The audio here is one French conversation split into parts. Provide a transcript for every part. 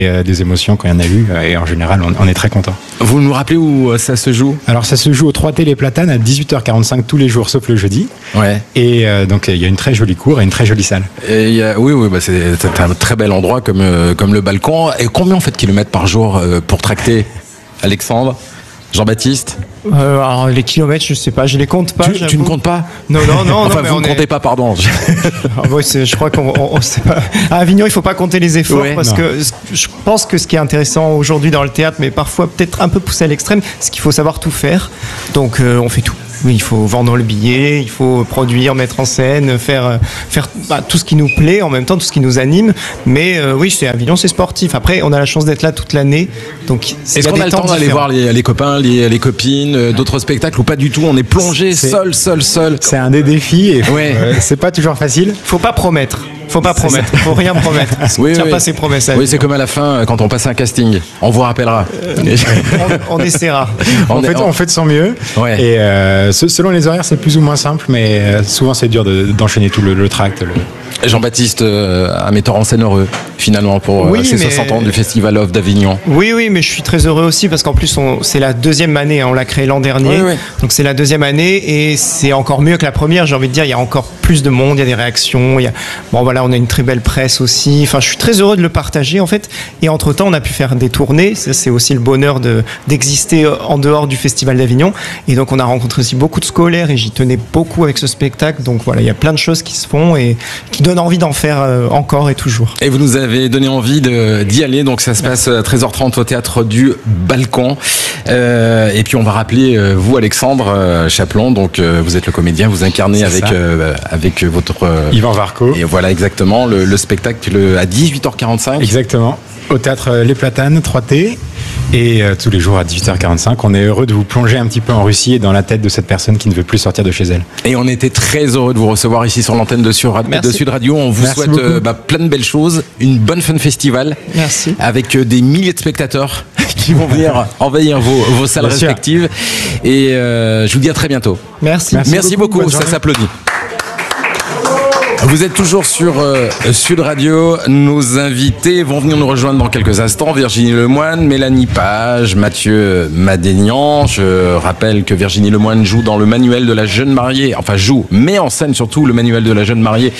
des émotions quand il y en a eu, et en général on est très content. Vous nous rappelez où ça se joue ? Alors ça se joue au 3T Les Platanes à 18h45 tous les jours sauf le jeudi. Ouais. Et donc il y a une très jolie cour et une très jolie salle. Et oui, c'est un très bel endroit comme le balcon. Et combien on fait de kilomètres par jour pour tracter, Alexandre ? Jean-Baptiste ? Alors les kilomètres, je sais pas, je les compte pas. Tu ne comptes pas ? Non. Enfin, mais vous ne comptez pas, pardon. Je crois qu'on sait pas. À Avignon, il faut pas compter les efforts parce que je pense que ce qui est intéressant aujourd'hui dans le théâtre, mais parfois peut-être un peu poussé à l'extrême, c'est qu'il faut savoir tout faire. Donc on fait tout. Oui, il faut vendre le billet, il faut produire, mettre en scène, faire tout ce qui nous plaît, en même temps tout ce qui nous anime. Mais oui, chez Avignon, c'est sportif. Après, on a la chance d'être là toute l'année. Donc, est-ce qu'on a le temps d'aller voir les copains, les copines, d'autres spectacles ou pas du tout ? On est plongé seul. C'est un des défis et c'est pas toujours facile. Faut pas promettre. Faut rien promettre. Tiens pas ses promesses. Oui, c'est comme à la fin quand on passe un casting. On vous rappellera. On essaiera. On fait de son mieux. Ouais. Et selon les horaires, c'est plus ou moins simple, mais souvent c'est dur d'enchaîner tout le tract. Jean-Baptiste, un metteur en scène heureux, finalement, pour ces 60 ans du Festival of d'Avignon. Oui, mais je suis très heureux aussi parce qu'en plus, c'est la deuxième année. On l'a créé l'an dernier. Oui. Donc, c'est la deuxième année et c'est encore mieux que la première. J'ai envie de dire, il y a encore plus de monde, il y a des réactions. On a une très belle presse aussi. Enfin, je suis très heureux de le partager, en fait. Et entre-temps, on a pu faire des tournées. Ça, c'est aussi le bonheur d'exister en dehors du Festival d'Avignon. Et donc, on a rencontré aussi beaucoup de scolaires et j'y tenais beaucoup avec ce spectacle. Donc, voilà, il y a plein de choses qui se font et qui donnent envie d'en faire encore et toujours. Et vous nous avez donné envie d'y aller, donc ça se passe à 13h30 au Théâtre du Balcon. Et puis on va rappeler, vous Alexandre Chaplon, donc vous êtes le comédien, vous incarnez avec votre... Yvan Varco. Et voilà exactement, le spectacle à 18h45. Exactement, au Théâtre Les Platanes, 3T. Et tous les jours à 18h45, on est heureux de vous plonger un petit peu en Russie et dans la tête de cette personne qui ne veut plus sortir de chez elle. Et on était très heureux de vous recevoir ici sur l'antenne de Sud Radio. On vous souhaite plein de belles choses, une bonne fin de festival. Merci. Avec des milliers de spectateurs qui vont venir envahir vos salles respectives. Et je vous dis à très bientôt. Merci beaucoup, ça s'applaudit. Vous êtes toujours sur Sud Radio. Nos invités vont venir nous rejoindre dans quelques instants. Virginie Lemoine, Mélanie Page, Mathieu Madénian. Je rappelle que Virginie Lemoine joue dans le manuel de la jeune mariée. Enfin, met en scène surtout le manuel de la jeune mariée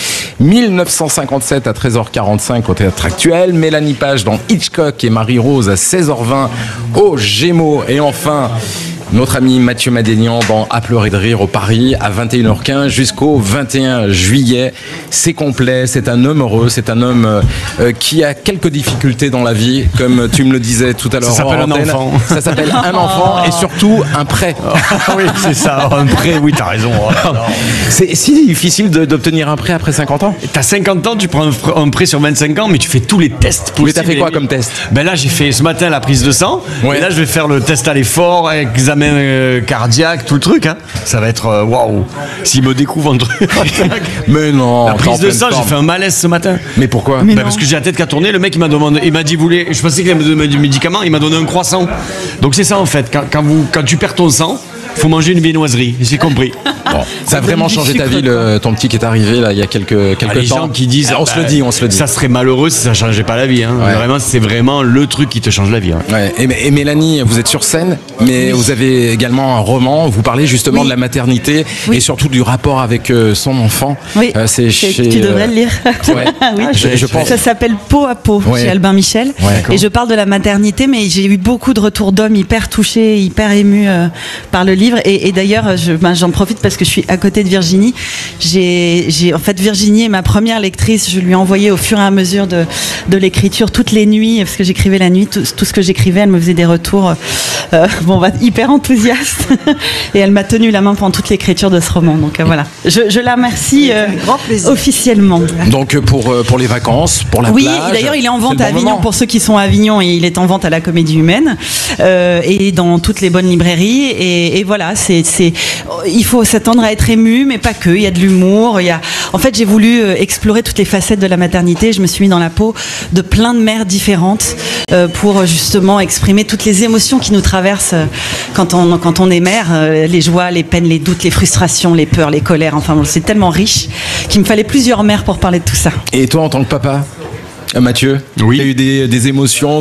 1957 à 13h45 au Théâtre Actuel. Mélanie Page dans Hitchcock et Marie-Rose à 16h20 au Gémeaux. Et enfin... notre ami Mathieu Madénian dans À pleurer de rire au Paris à 21h15 jusqu'au 21 juillet. C'est complet, c'est un homme heureux, c'est un homme qui a quelques difficultés dans la vie, comme tu me le disais tout à l'heure. Ça s'appelle un enfant. Ça s'appelle un enfant et surtout un prêt. Oui, c'est ça, un prêt, oui, t'as raison. C'est si difficile d'obtenir un prêt après 50 ans. T'as 50 ans, tu prends un prêt sur 25 ans, mais tu fais tous les tests possibles. Mais t'as fait quoi comme test ? Ben là, j'ai fait ce matin la prise de sang, et là, je vais faire le test à l'effort, examen cardiaque, tout le truc, hein. Ça va être waouh. S'il me découvre un truc. Mais non. La prise de sang, j'ai fait un malaise ce matin. Mais pourquoi ? Parce que j'ai la tête qui a tourné. Le mec, il m'a dit, je pensais qu'il allait me donner du médicament, il m'a donné un croissant. Donc c'est ça en fait. Quand tu perds ton sang, faut manger une viennoiserie, j'ai compris. Bon, ça a vraiment changé ta vie, ton petit qui est arrivé là il y a quelques temps. Les gens qui disent, on se le dit. Ça serait malheureux si ça changeait pas la vie. Hein. Ouais. Vraiment, c'est vraiment le truc qui te change la vie. Hein. Ouais. Et Mélanie, vous êtes sur scène, mais vous avez également un roman. Vous parlez justement de la maternité et surtout du rapport avec son enfant. Oui. Tu devrais le lire. Ouais. Oui. Je pense. Ça s'appelle Peau à peau chez Albin Michel. Ouais, et je parle de la maternité, mais j'ai eu beaucoup de retours d'hommes hyper touchés, hyper émus par le livre. Et d'ailleurs, j'en profite parce que je suis à côté de Virginie. En fait, Virginie est ma première lectrice. Je lui ai envoyé au fur et à mesure de l'écriture toutes les nuits, parce que j'écrivais la nuit, tout ce que j'écrivais, elle me faisait des retours hyper enthousiastes. Et elle m'a tenu la main pendant toute l'écriture de ce roman. Donc voilà, je la remercie officiellement. Donc pour les vacances, pour la plage. Oui, d'ailleurs, il est en vente à Avignon pour ceux qui sont à Avignon, et il est en vente à la Comédie Humaine et dans toutes les bonnes librairies. Et voilà, il faut s'attendre à être ému, mais pas que. Il y a de l'humour. En fait, j'ai voulu explorer toutes les facettes de la maternité. Je me suis mis dans la peau de plein de mères différentes pour justement exprimer toutes les émotions qui nous traversent quand on est mère, les joies, les peines, les doutes, les frustrations, les peurs, les colères. Enfin, c'est tellement riche qu'il me fallait plusieurs mères pour parler de tout ça. Et toi, en tant que papa ? Mathieu, oui. tu as eu des émotions